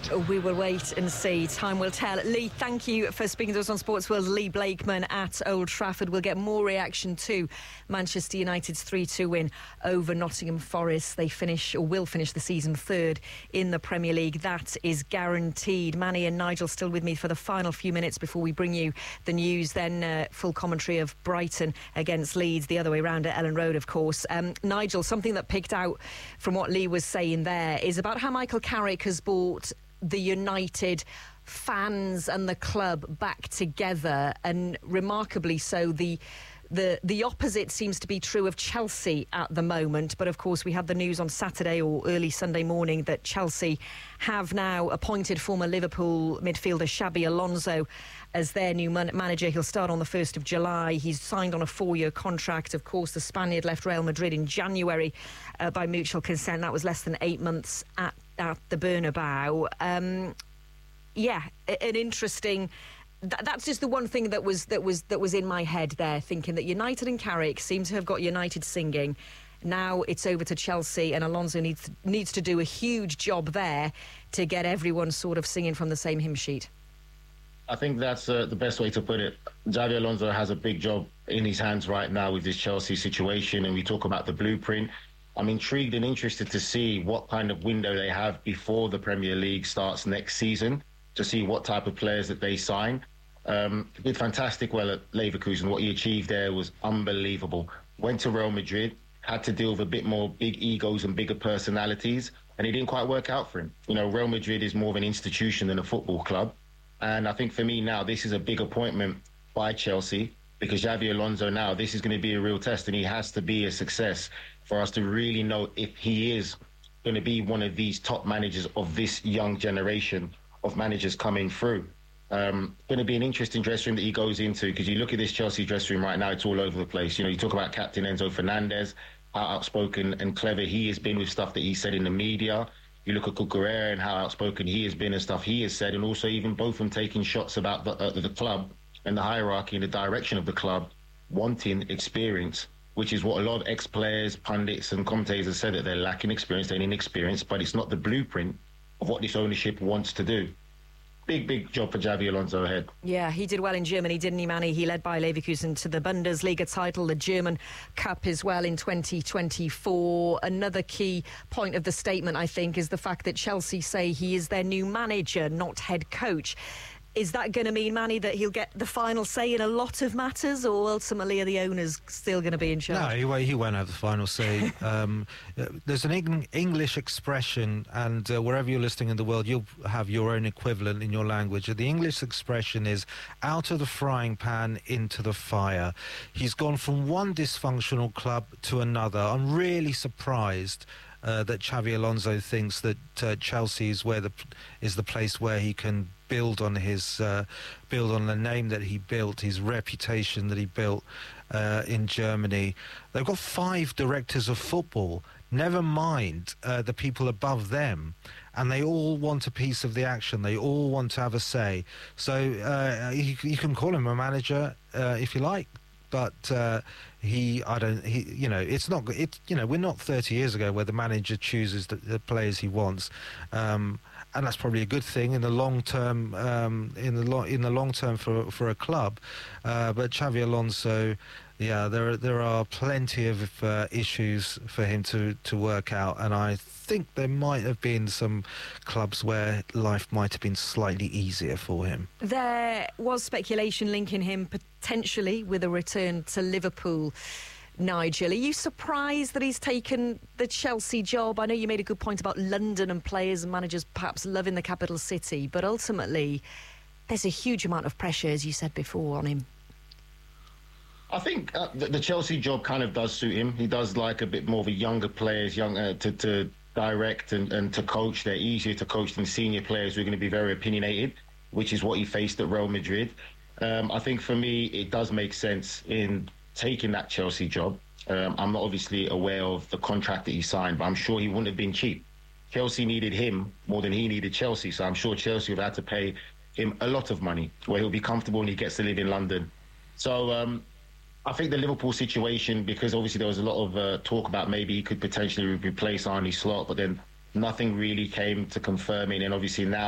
We will wait and see. Time will tell. Lee, thank you for speaking to us on Sports World. Lee Blakeman at Old Trafford. We'll get more reaction to Manchester United's 3-2 win over Nottingham Forest. They will finish the season third in the Premier League. That is guaranteed. Manny and Nigel still with me for the final few minutes before we bring you the news. Then full commentary of Brighton against Leeds, the other way round at Ellen Road, of course. Nigel, something that picked out from what Lee was saying there is about how Michael Carrick has brought the United fans and the club back together, and remarkably so, the opposite seems to be true of Chelsea at the moment. But of course we had the news on Saturday or early Sunday morning that Chelsea have now appointed former Liverpool midfielder Xabi Alonso as their new manager. He'll start on the 1st of July. He's signed on a 4-year contract. Of course, the Spaniard left Real Madrid in January by mutual consent. That was less than 8 months at the Bernabeu. An interesting. That's just the one thing that was in my head there, thinking that United and Carrick seem to have got United singing. Now it's over to Chelsea, and Alonso needs to do a huge job there to get everyone sort of singing from the same hymn sheet. I think that's the best way to put it. Xabi Alonso has a big job in his hands right now with this Chelsea situation, and we talk about the blueprint. I'm intrigued and interested to see what kind of window they have before the Premier League starts next season, to see what type of players that they sign. Did fantastic well at Leverkusen. What he achieved there was unbelievable. Went to Real Madrid, had to deal with a bit more big egos and bigger personalities, and it didn't quite work out for him. You know, Real Madrid is more of an institution than a football club. And I think for me now, this is a big appointment by Chelsea, because Xabi Alonso now, this is going to be a real test, and he has to be a success for us to really know if he is going to be one of these top managers of this young generation of managers coming through. Going to be an interesting dressing room that he goes into, because you look at this Chelsea dressing room right now, it's all over the place. You know, you talk about Captain Enzo Fernandez, how outspoken and clever he has been with stuff that he said in the media. You look at Cucurella and how outspoken he has been and stuff he has said, and also even both of them taking shots about the club and the hierarchy and the direction of the club, wanting experience, which is what a lot of ex-players, pundits and commentators have said, that they're lacking experience, they're inexperienced, but it's not the blueprint of what this ownership wants to do. Big job for Xabi Alonso ahead. Yeah, he did well in Germany, didn't he, Manny? He led by Leverkusen to the Bundesliga title, the German Cup as well in 2024. Another key point of the statement, I think, is the fact that Chelsea say he is their new manager, not head coach. Is that going to mean, Manny, that he'll get the final say in a lot of matters, or ultimately are the owners still going to be in charge? No, he won't have the final say. There's an English expression, and wherever you're listening in the world, you'll have your own equivalent in your language. The English expression is out of the frying pan into the fire. He's gone from one dysfunctional club to another. I'm really surprised that Xabi Alonso thinks that Chelsea is the place where he can build on the name that he built, his reputation that he built in Germany. They've got 5 directors of football, never mind the people above them, and they all want a piece of the action. They all want to have a say. So you can call him a manager if you like, but we're not 30 years ago where the manager chooses the players he wants, and that's probably a good thing in the long term. In the long term for a club, but Xabi Alonso, there are plenty of issues for him to work out, and I think there might have been some clubs where life might have been slightly easier for him. There was speculation linking him potentially with a return to Liverpool. Nigel, are you surprised that he's taken the Chelsea job? I know you made a good point about London and players and managers perhaps loving the capital city, but ultimately there's a huge amount of pressure, as you said before, on him. I think the Chelsea job kind of does suit him. He does like a bit more of a younger players, to direct and to coach. They're easier to coach than senior players who are going to be very opinionated, which is what he faced at Real Madrid. I think for me, it does make sense in taking that Chelsea job. I'm not obviously aware of the contract that he signed, but I'm sure he wouldn't have been cheap. Chelsea needed him more than he needed Chelsea, so I'm sure Chelsea would have had to pay him a lot of money where he'll be comfortable and he gets to live in London. So I think the Liverpool situation, because obviously there was a lot of talk about maybe he could potentially replace Arne Slot, but then nothing really came to confirm it, and obviously now